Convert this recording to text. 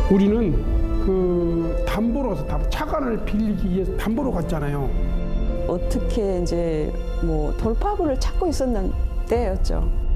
우리는 그 담보로 가서 차관을 빌리기 위해서 담보로 갔잖아요. 어떻게 이제 뭐 돌파구를 찾고 있었는 때였죠.